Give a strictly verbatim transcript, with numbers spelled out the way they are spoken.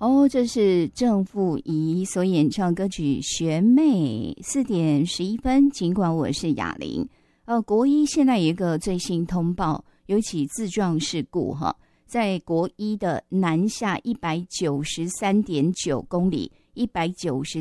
哦，这是郑富仪所演唱歌曲《学妹》。四点十一分，尽管我是哑铃。呃，国一现在有一个最新通报，有一起自撞事故哈，在国一的南下一百九十三点九公里，一百九十